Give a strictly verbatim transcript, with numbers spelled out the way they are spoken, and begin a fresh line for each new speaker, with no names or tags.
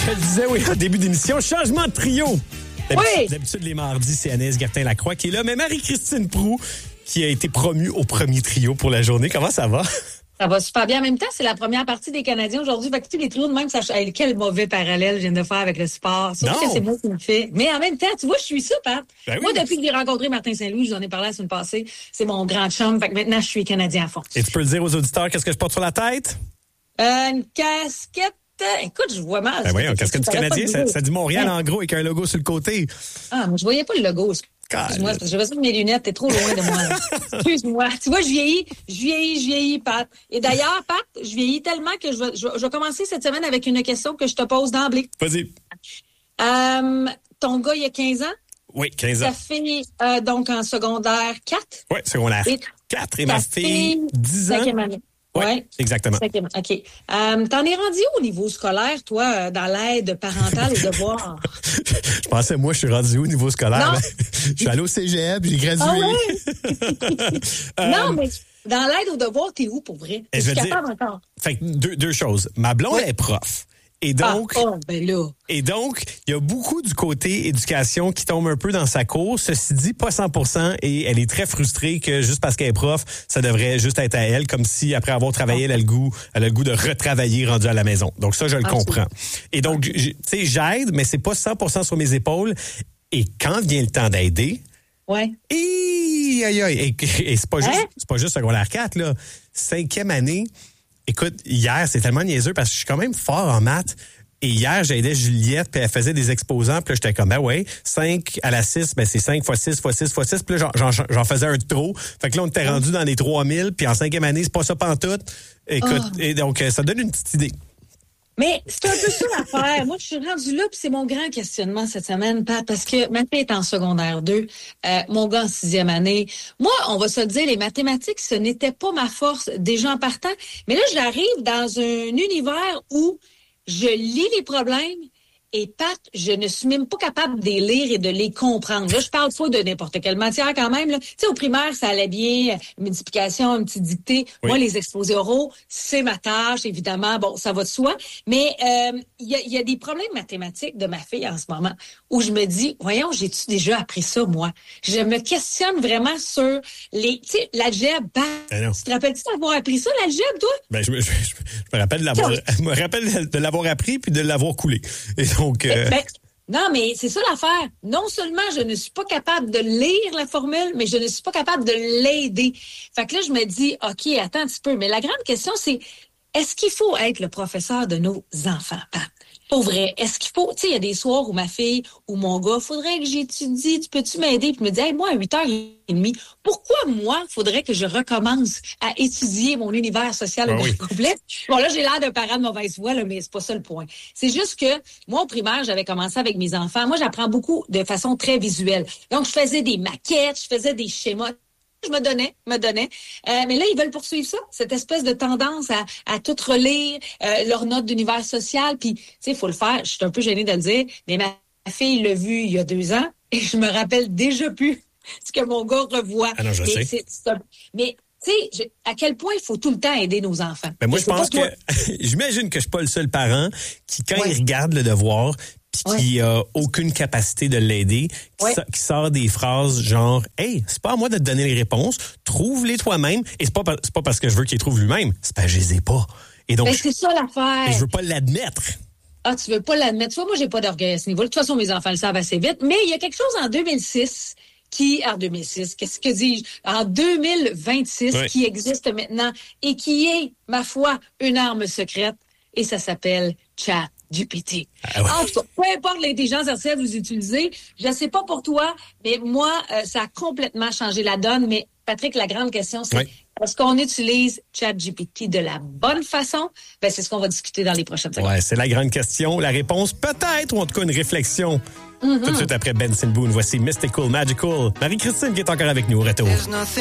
Je le disais, oui, au début d'émission, changement de trio. D'habitude,
Oui.
d'habitude, les mardis, c'est Anaïs Gertin-Lacroix qui est là, mais Marie-Christine Proulx qui a été promue au premier trio pour la journée. Comment ça va?
Ça va super bien. En même temps, c'est la première partie des Canadiens aujourd'hui. Fait que tous les trios de même, ça, hey, quel mauvais parallèle je viens de faire avec le sport. Sauf
Non.
que c'est moi qui le fais. Mais en même temps, tu vois, je suis ça, Pat.
Ben oui.
Moi, depuis que j'ai rencontré Martin Saint-Louis, je vous en ai parlé la semaine passée, c'est mon grand chum. Fait que maintenant, je suis Canadien à fond.
Et tu peux le dire aux auditeurs, qu'est-ce que je porte sur la tête?
Euh, une casquette. Écoute, je vois mal.
Ben oui, un casquette du
Ça aurait pas
Canadien,
de
ça,
logo.
ça dit Montréal
Ouais.
en gros avec un logo sur le côté.
Ah, moi, je voyais pas le logo. Excuse-moi, parce que j'ai besoin de mes lunettes. T'es trop loin de moi. là. Excuse-moi. Tu vois, je vieillis, je vieillis, je vieillis, Pat. Et d'ailleurs, Pat, je vieillis tellement que je vais, je vais, je vais commencer cette semaine avec une question que je te pose d'emblée.
Vas-y.
Euh, ton gars, il a quinze ans.
Oui, quinze
Ça
ans.
fait euh, donc en secondaire quatre.
Oui, secondaire
Et
quatre. Et
ta
ma fille, dix ans.
cinquième année.
Oui,
Ouais.
exactement.
Cinquième. OK. Euh, t'en es rendu où au niveau scolaire, toi, euh, dans l'aide parentale aux devoirs?
Je pensais, moi, je suis rendu où au niveau scolaire?
Non.
Ben, je suis allé au cégep, j'ai gradué.
Ah ouais? Non, mais dans l'aide aux devoirs, t'es où pour vrai?
Et je
Es-tu
veux dire-
capable encore?
Fait que deux, deux choses. Ma blonde
Oui.
est prof. Et donc,
Ah, oh, ben là.
et donc, il y a beaucoup du côté éducation qui tombe un peu dans sa cour. Ceci dit, pas cent pour cent. Et elle est très frustrée que juste parce qu'elle est prof, ça devrait juste être à elle, comme si après avoir travaillé, elle a le goût, elle a le goût de retravailler rendu à la maison. Donc ça, je le
Ah,
comprends. Et donc, tu sais, j'aide, mais c'est pas cent pour cent sur mes épaules. Et quand vient le temps d'aider,
Ouais.
et aïe aïe, et, et c'est pas juste,
Hein?
c'est pas juste secondaire quatre là, cinquième année. Écoute, hier c'est tellement niaiseux parce que je suis quand même fort en maths. Et hier, j'aidais Juliette, puis elle faisait des exposants, puis là, j'étais comme, ben ouais, cinq à la six, ben c'est cinq fois six fois six fois six, puis là, j'en, j'en, j'en faisais un de trop. Fait que là, on était rendu dans les trois mille, puis en cinquième année, c'est pas ça pantoute. Écoute,
Oh.
et donc, ça donne une petite idée.
Mais c'est un peu ça l'affaire. Moi, je suis rendue là, puis c'est mon grand questionnement cette semaine, Pat, parce que ma fille est en secondaire deux, euh, mon gars en sixième année. Moi, on va se le dire, les mathématiques, ce n'était pas ma force déjà en partant. Mais là, j'arrive dans un univers où je lis les problèmes et, Pat, je ne suis même pas capable de les lire et de les comprendre. Là, je parle pas de n'importe quelle matière quand même. Là. Tu sais, au primaire, ça allait bien, multiplication, un petit dictée.
Oui.
Moi, les exposés oraux, c'est ma tâche, évidemment. Bon, ça va de soi. Mais il euh, y, a, y a des problèmes mathématiques de ma fille en ce moment où je me dis, voyons, j'ai-tu déjà appris ça, moi? Je me questionne vraiment sur les... Tu sais, l'algèbre, bah,
Ben non.
tu te rappelles-tu d'avoir appris ça, l'algèbre, toi?
Ben, je, me- je, je- je me rappelle de l'avoir, je me rappelle de l'avoir appris puis de l'avoir coulé. Et donc, euh,
Ben, non, mais c'est ça l'affaire. Non seulement je ne suis pas capable de lire la formule, mais je ne suis pas capable de l'aider. Fait que là, je me dis, OK, attends un petit peu. Mais la grande question, c'est, est-ce qu'il faut être le professeur de nos enfants, Pat? Pour vrai, est-ce qu'il faut... Tu sais, il y a des soirs où ma fille ou mon gars, faudrait que j'étudie, tu peux-tu m'aider? Puis me dire, hey, moi, à huit heures trente, pourquoi moi, faudrait que je recommence à étudier mon univers social
Ah
au
oui.
complet? Bon, là, j'ai l'air d'un parent de mauvaise foi, là, mais c'est pas ça le point. C'est juste que, moi, au primaire, j'avais commencé avec mes enfants. Moi, j'apprends beaucoup de façon très visuelle. Donc, je faisais des maquettes, je faisais des schémas. Je me donnais, me donnais. Euh, mais là, ils veulent poursuivre ça, cette espèce de tendance à, à tout relire, euh, leurs notes d'univers social. Puis, tu sais, il faut le faire. Je suis un peu gênée de le dire, mais ma fille l'a vu il y a deux ans et je me rappelle déjà plus ce que mon gars revoit.
Ah non, je
mais
sais.
c'est- c'est un- mais, tu sais, je- à quel point il faut tout le temps aider nos enfants.
ben moi,
Et
je
c'est
pense
pas
que,
toi.
j'imagine que je suis pas le seul parent qui, quand
Ouais.
il regarde le devoir, puis qui a aucune capacité de l'aider, qui,
Ouais.
so- qui sort des phrases genre, hey, c'est pas à moi de te donner les réponses, trouve-les toi-même. Et c'est pas, par- c'est pas parce que je veux qu'il les trouve lui-même, c'est parce que je les ai pas. Et donc,
Ben,
je,
c'est ça l'affaire.
et je veux pas l'admettre.
Ah, tu veux pas l'admettre. Tu vois, moi, j'ai pas d'orgueil à ce niveau-là. De toute façon, mes enfants le savent assez vite. Mais il y a quelque chose en deux mille six qui, en deux mille six, qu'est-ce que dis-je? En deux mille vingt-six,
Oui.
qui existe maintenant et qui est, ma foi, une arme secrète. Et ça s'appelle ChatGPT.
Ah ouais.
En tout cas, peu importe l'intelligence artificielle que vous utilisez, je sais pas pour toi, mais moi, euh, ça a complètement changé la donne. Mais Patrick, la grande question, c'est
Oui.
est-ce qu'on utilise ChatGPT de la bonne façon? Ben, c'est ce qu'on va discuter dans les prochaines secondes.
Ouais, c'est la grande question. La réponse, peut-être, ou en tout cas une réflexion. Tout de suite après Benson Boone, voici Mystical Magical. Marie-Christine qui est encore avec nous au retour.